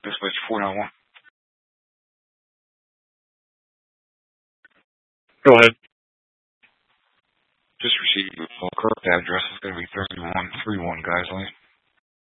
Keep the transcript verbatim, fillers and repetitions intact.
Dispatch four nine one. Go ahead. Just received a call. Correct address is going to be thirty-one thirty-one Guys Lane.